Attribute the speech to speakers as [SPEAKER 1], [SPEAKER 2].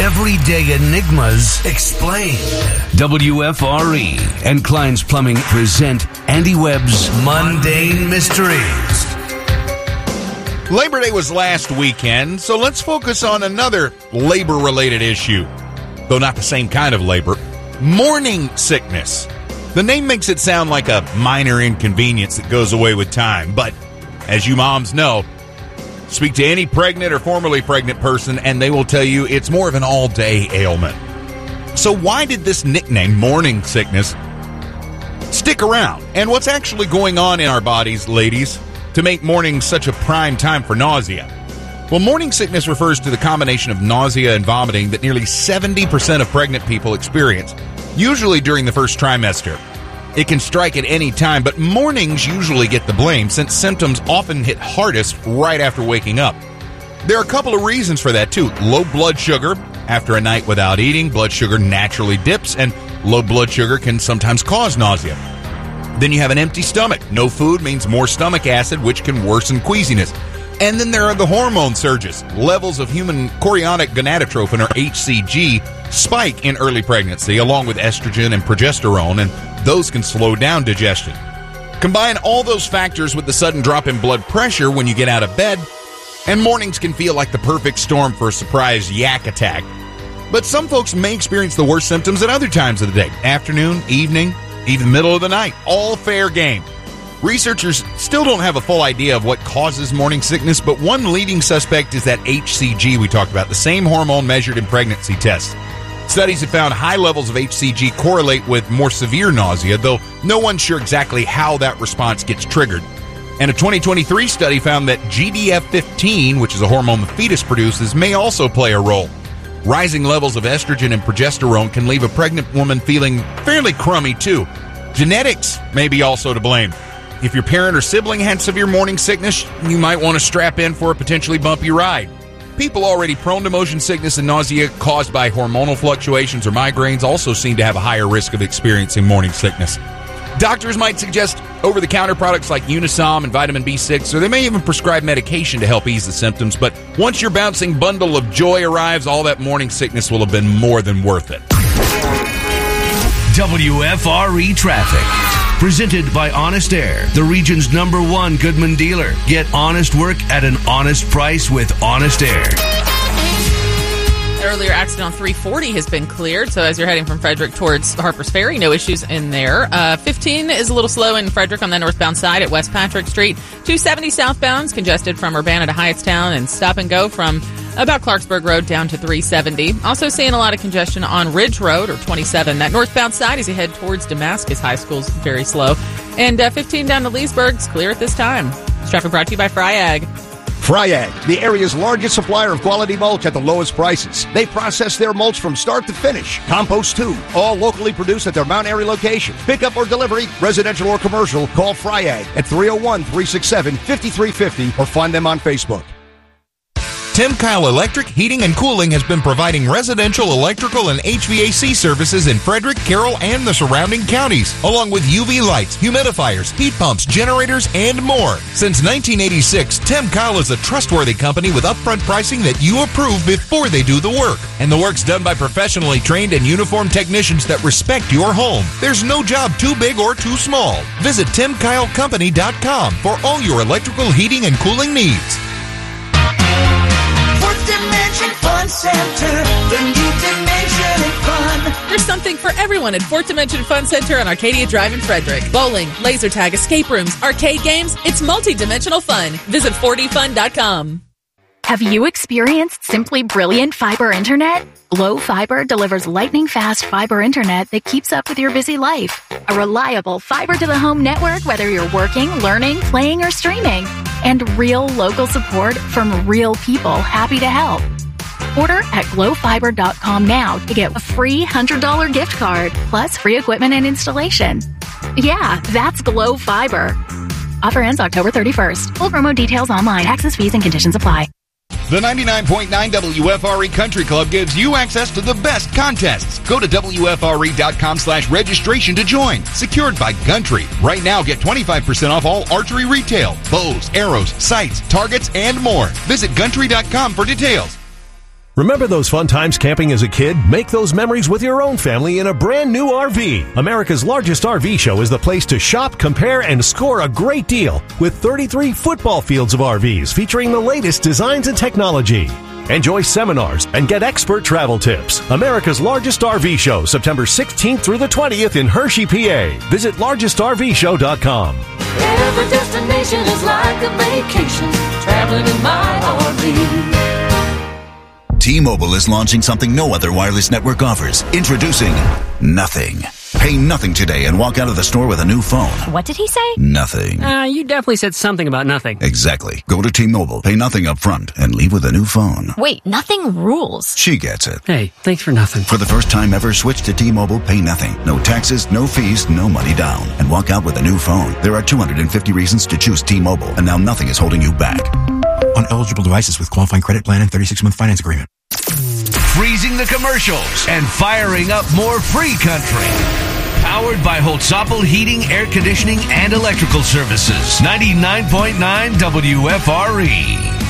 [SPEAKER 1] Everyday enigmas explained. WFRE and Klein's Plumbing present Andy Webb's Mundane Mysteries.
[SPEAKER 2] Labor Day was last weekend, so let's focus on another labor-related issue. Though not the same kind of labor. Morning sickness. The name makes it sound like a minor inconvenience that goes away with time, but as you moms know, speak to any pregnant or formerly pregnant person and they will tell you it's more of an all-day ailment. So why did this nickname, morning sickness, stick around? And what's actually going on in our bodies, ladies, to make morning such a prime time for nausea? Well, morning sickness refers to the combination of nausea and vomiting that nearly 70% of pregnant people experience, usually during the first trimester. It can strike at any time, but mornings usually get the blame since symptoms often hit hardest right after waking up. There are a couple of reasons for that, too. Low blood sugar. After a night without eating, blood sugar naturally dips, and low blood sugar can sometimes cause nausea. Then you have an empty stomach. No food means more stomach acid, which can worsen queasiness. And then there are the hormone surges. Levels of human chorionic gonadotropin, or HCG, spike in early pregnancy, along with estrogen and progesterone, and those can slow down digestion. Combine all those factors with the sudden drop in blood pressure when you get out of bed, and mornings can feel like the perfect storm for a surprise yak attack. But some folks may experience the worst symptoms at other times of the day. Afternoon, evening, even middle of the night. All fair game. Researchers still don't have a full idea of what causes morning sickness, but one leading suspect is that HCG we talked about, the same hormone measured in pregnancy tests. Studies have found high levels of HCG correlate with more severe nausea, though no one's sure exactly how that response gets triggered. And a 2023 study found that GDF-15, which is a hormone the fetus produces, may also play a role. Rising levels of estrogen and progesterone can leave a pregnant woman feeling fairly crummy, too. Genetics may be also to blame. If your parent or sibling had severe morning sickness, you might want to strap in for a potentially bumpy ride. People already prone to motion sickness and nausea caused by hormonal fluctuations or migraines also seem to have a higher risk of experiencing morning sickness. Doctors might suggest over-the-counter products like Unisom and vitamin B6, or they may even prescribe medication to help ease the symptoms, but once your bouncing bundle of joy arrives, all that morning sickness will have been more than worth it.
[SPEAKER 1] WFRE Traffic. Presented by Honest Air, the region's #1 Goodman dealer. Get honest work at an honest price with Honest Air.
[SPEAKER 3] Earlier accident on 340 has been cleared, so as you're heading from Frederick towards Harpers Ferry, no issues in there. 15 is a little slow in Frederick on the northbound side at West Patrick Street. 270 southbound is congested from Urbana to Hyattstown, and stop and go from about Clarksburg Road down to 370. Also seeing a lot of congestion on Ridge Road, or 27. That northbound side as you head towards Damascus High School is very slow. And 15 down to Leesburg is clear at this time. This traffic brought to you by Fryag.
[SPEAKER 4] Fryag, the area's largest supplier of quality mulch at the lowest prices. They process their mulch from start to finish. Compost too, all locally produced at their Mount Airy location. Pickup or delivery, residential or commercial, call Fryag at 301-367-5350 or find them on Facebook.
[SPEAKER 2] Tim Kyle Electric Heating and Cooling has been providing residential electrical and HVAC services in Frederick, Carroll, and the surrounding counties, along with UV lights, humidifiers, heat pumps, generators, and more. Since 1986, Tim Kyle is a trustworthy company with upfront pricing that you approve before they do the work. And the work's done by professionally trained and uniformed technicians that respect your home. There's no job too big or too small. Visit TimKyleCompany.com for all your electrical heating and cooling needs.
[SPEAKER 5] Dimension Fun Center, the new dimension of fun.
[SPEAKER 3] There's something for everyone at Fourth Dimension Fun Center on Arcadia Drive in Frederick. Bowling, laser tag, escape rooms, arcade games. It's multi-dimensional fun. Visit 4dfun.com.
[SPEAKER 6] Have you experienced simply brilliant fiber internet? Glow Fiber delivers lightning-fast fiber internet that keeps up with your busy life. A reliable fiber-to-the-home network, whether you're working, learning, playing, or streaming. And real local support from real people happy to help. Order at glowfiber.com now to get a free $100 gift card, plus free equipment and installation. Yeah, that's Glow Fiber. Offer ends October 31st. Full promo details online. Taxes, fees, and conditions apply.
[SPEAKER 2] The 99.9 WFRE Country Club gives you access to the best contests. Go to WFRE.com/registration to join. Secured by Gundry. Right now, get 25% off all archery retail, bows, arrows, sights, targets, and more. Visit Gundry.com for details.
[SPEAKER 7] Remember those fun times camping as a kid? Make those memories with your own family in a brand new RV. America's largest RV show is the place to shop, compare, and score a great deal with 33 football fields of RVs featuring the latest designs and technology. Enjoy seminars and get expert travel tips. America's largest RV show, September 16th through the 20th in Hershey, PA. Visit largestrvshow.com.
[SPEAKER 5] Every destination is like a vacation, traveling in my RV.
[SPEAKER 8] T-Mobile is launching something no other wireless network offers. Introducing Nothing. Pay nothing today and walk out of the store with a new phone.
[SPEAKER 9] What did he say?
[SPEAKER 8] Nothing.
[SPEAKER 10] You definitely said something about nothing.
[SPEAKER 8] Exactly. Go to T-Mobile, pay nothing up front, and leave with a new phone.
[SPEAKER 9] Wait, nothing rules.
[SPEAKER 8] She gets it.
[SPEAKER 10] Hey, thanks for nothing.
[SPEAKER 8] For the first time ever, switch to T-Mobile, pay nothing. No taxes, no fees, no money down. And walk out with a new phone. There are 250 reasons to choose T-Mobile, and now nothing is holding you back.
[SPEAKER 11] On eligible devices with qualifying credit plan and 36-month finance agreement.
[SPEAKER 1] Freezing the commercials and firing up more free country. Powered by Holtzapfel Heating, Air Conditioning, and Electrical Services. 99.9 WFRE.